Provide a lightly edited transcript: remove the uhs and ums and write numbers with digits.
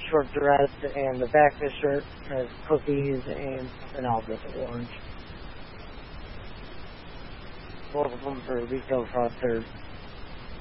short dress, and the back of the shirt has cookies and an Albus orange. Both of them for retail cost are